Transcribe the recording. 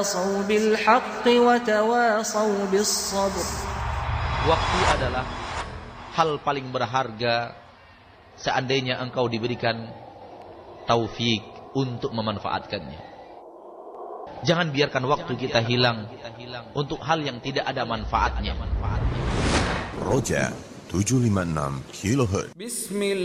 Waktu adalah hal paling berharga seandainya engkau diberikan taufik untuk memanfaatkannya. Jangan biarkan waktu kita hilang untuk hal yang tidak ada manfaatnya. Roja 756 kHz.